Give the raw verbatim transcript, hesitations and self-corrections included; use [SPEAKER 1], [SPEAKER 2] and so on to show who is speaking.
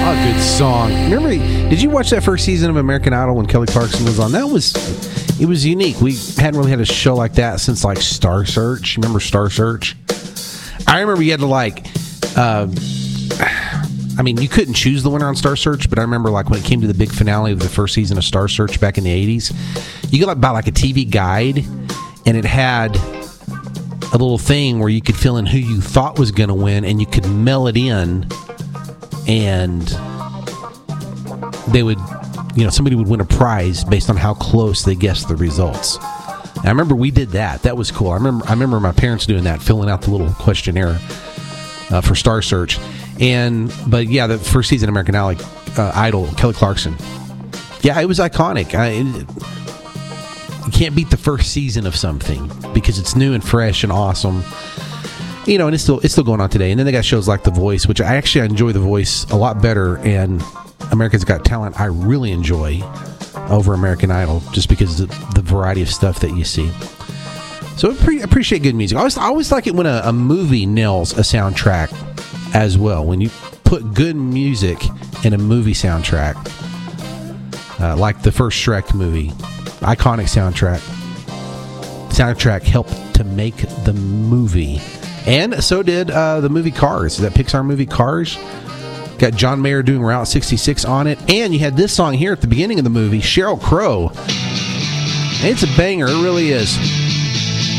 [SPEAKER 1] a good song. Remember, did you watch that first season of American Idol when Kelly Clarkson was on? That was, it was unique. We hadn't really had a show like that since like Star Search. Remember Star Search? I remember you had to like, uh, I mean, you couldn't choose the winner on Star Search, but I remember like when it came to the big finale of the first season of Star Search back in the eighties, you could like buy like a T V guide, and it had a little thing where you could fill in who you thought was going to win, and you could mail it in, and they would, you know, somebody would win a prize based on how close they guessed the results. And I remember we did that. That was cool. I remember I remember my parents doing that, filling out the little questionnaire uh, for Star Search. And but yeah, the first season of American Idol, uh, Idol, Kelly Clarkson. Yeah, it was iconic. I, it, you can't beat the first season of something because it's new and fresh and awesome. You know, and it's still it's still going on today. And then they got shows like The Voice, which I actually enjoy The Voice a lot better, and America's Got Talent I really enjoy over American Idol just because of the, the variety of stuff that you see. So I pre- appreciate good music. I always, I always like it when a, a movie nails a soundtrack as well. When you put good music in a movie soundtrack, uh, like the first Shrek movie, iconic soundtrack. Soundtrack helped to make the movie. And so did uh, the movie Cars, that Pixar movie Cars. Got John Mayer doing Route sixty-six on it. And you had this song here at the beginning of the movie, Sheryl Crow. It's a banger, it really is.